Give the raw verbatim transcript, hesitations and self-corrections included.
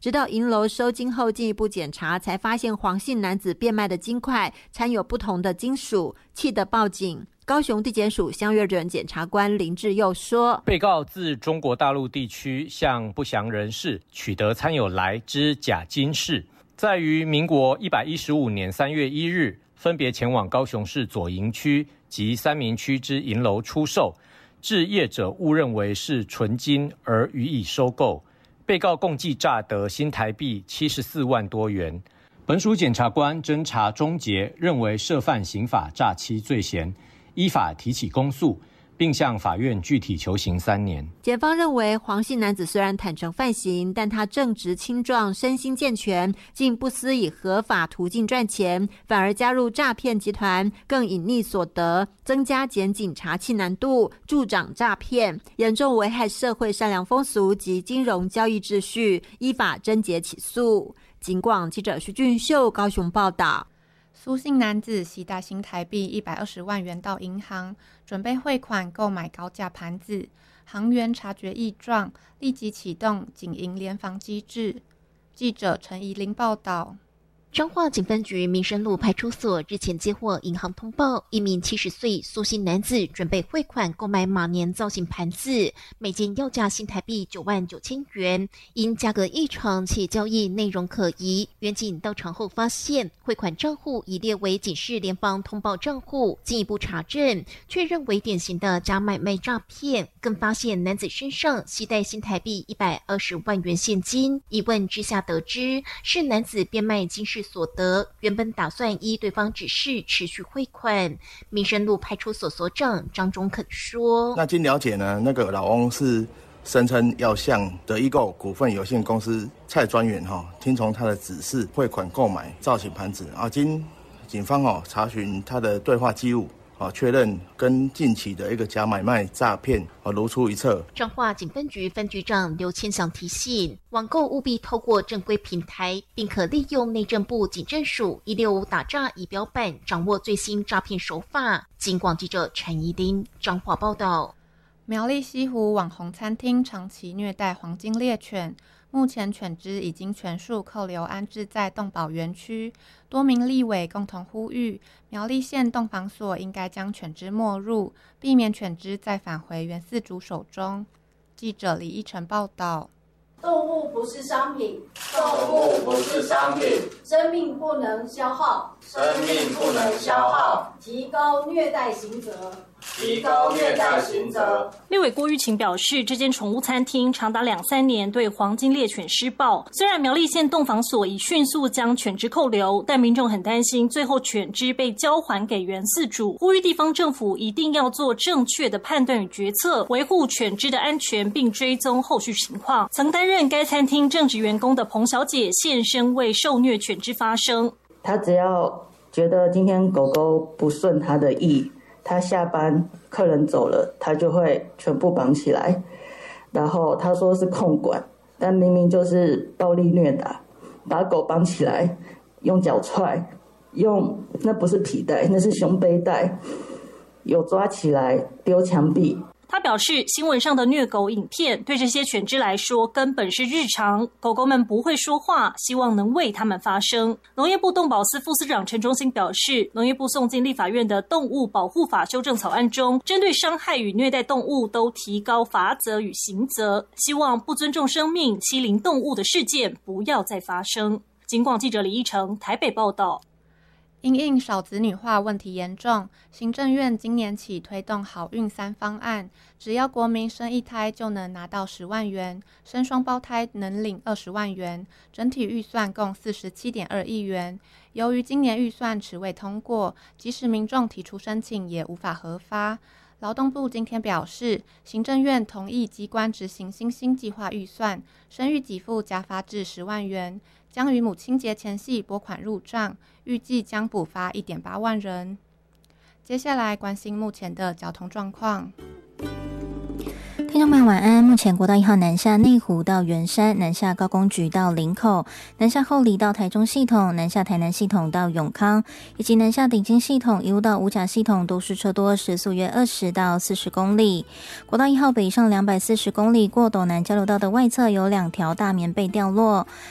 直到银楼收金后进一步检查，才发现黄姓男子变卖的金块掺有不同的金属，气得报警。高雄地检署相约人检察官林志佑说， 被告自中国大陆地区向不详人士取得掺有铼之假金饰，在于民国一百一十五年三月一日分别前往高雄市左营区及三民区之银楼出售，致业者误认为是纯金而予以收购，被告共计诈得新台币七十四万多元。本署检察官侦查终结，认为涉犯刑法诈欺罪嫌，依法提起公诉，并向法院具体求刑三年。 检方认为黄姓男子虽然坦诚犯行，但他正直清壮，身心健全，竟不思以合法途径赚钱，反而加入诈骗集团，更隐匿所得，增加检警查缉难度，助长诈骗，严重危害社会善良风俗及金融交易秩序，依法侦结起诉。警广记者徐俊秀高雄报道。 苏姓男子携带新台币一百二十万元到银行，准备汇款购买高价盘子。行员察觉异状，立即启动警银联防机制。记者陈怡玲报道。 彰化警分局民生路派出所日前接获银行通报，一名七十岁苏姓男子准备汇款购买马年造型盘子，每件要价新台币九万九千元，因价格异常且交易内容可疑，员警到场后发现汇款账户已列为警示联防通报账户，进一步查证，确认为典型的假买卖诈骗，更发现男子身上携带新台币一百二十万元现金，一问之下得知是男子变卖金饰所得，原本打算依对方指示持续汇款。民生路派出所所长张中肯说：“ 那经了解呢，那个老翁是声称要向德意购股份有限公司蔡专员哈、哦，听从他的指示汇款购买造型盘子啊。经警方哦查询他的对话记录。”啊，确认跟近期的一个假买卖诈骗啊如出一辙。 彰化警分局分局长刘千祥提醒，网购务必透过正规平台，并可利用内政部警政署一六五打诈仪表板，掌握最新诈骗手法。警广记者陈怡玲彰化报道。 苗栗西湖网红餐厅长期虐待黄金猎犬，目前犬只已经全数扣留安置在动保园区。多名立委共同呼吁，苗栗县动防所应该将犬只没入，避免犬只再返回原饲主手中。记者李依晨报道。 动物不是商品，动物不是商品，生命不能消耗，生命不能消耗，提高虐待刑责。提高虐待刑责。 立委郭玉琴表示，这间宠物餐厅长达两三年对黄金猎犬施暴，虽然苗栗县动防所已迅速将犬只扣留，但民众很担心最后犬只被交还给原饲主，呼吁地方政府一定要做正确的判断与决策，维护犬只的安全，并追踪后续情况。曾担任该餐厅正职员工的彭小姐现身为受虐犬只发声。 她只要觉得今天狗狗不顺她的意，他下班客人走了，他就会全部绑起来，然后他说是控管，但明明就是暴力虐打，把狗绑起来，用脚踹，用那不是皮带，那是胸背带，有抓起来丢墙壁。 他表示，新闻上的虐狗影片对这些犬只来说根本是日常，狗狗们不会说话，希望能为它们发声。农业部动保司副司长陈忠兴表示，农业部送进立法院的动物保护法修正草案中，针对伤害与虐待动物都提高罚则与刑责，希望不尊重生命、欺凌动物的事件不要再发生。警广记者李义成台北报道。 因应少子女化问题严重，行政院今年起推动好运三方案，只要国民生一胎就能拿到十万元，生双胞胎能领二十万元，整体预算共四十七点二亿元。由于今年预算迟未通过，即使民众提出申请也无法核发。劳动部今天表示，行政院同意机关执行新兴计划预算，生育给付加发至十万元，将于母亲节前夕拨款入账，预计将补发 一点八万人。接下来关心目前的交通状况。 听众朋友晚安，目前国道一号南下内湖到圆山，南下高工局到林口，南下后里到台中系统，南下台南系统到永康，以及南下顶金系统一路到五甲系统都是车多，时速约二十到四十公里。国道一号北上两百四十公里，过斗南交流道的外侧有两条大棉被掉落，